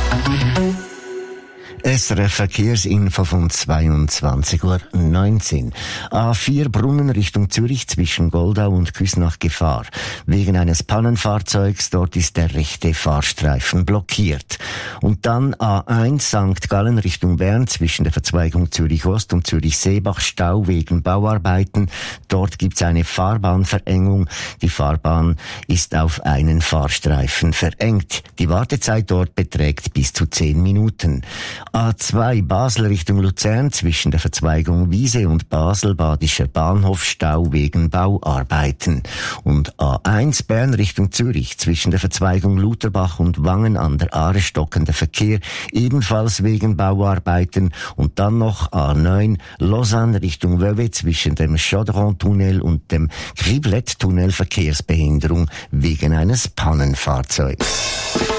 SRF Verkehrsinfo von 22:19 Uhr. A4 Brunnen Richtung Zürich zwischen Goldau und Küsnach Gefahr. Wegen eines Pannenfahrzeugs, dort ist der rechte Fahrstreifen blockiert. Und dann A1 St. Gallen Richtung Bern zwischen der Verzweigung Zürich-Ost und Zürich-Seebach Stau wegen Bauarbeiten. Dort gibt's eine Fahrbahnverengung. Die Fahrbahn ist auf einen Fahrstreifen verengt. Die Wartezeit dort beträgt bis zu 10 Minuten. A2 Basel Richtung Luzern zwischen der Verzweigung Wiese und Basel Badischer Bahnhof Stau wegen Bauarbeiten. Und A1 Bern Richtung Zürich zwischen der Verzweigung Lutherbach und Wangen an der Aare stockender Verkehr ebenfalls wegen Bauarbeiten. Und dann noch A9 Lausanne Richtung Vevey zwischen dem Chaudron-Tunnel und dem Criblet-Tunnel Verkehrsbehinderung wegen eines Pannenfahrzeugs.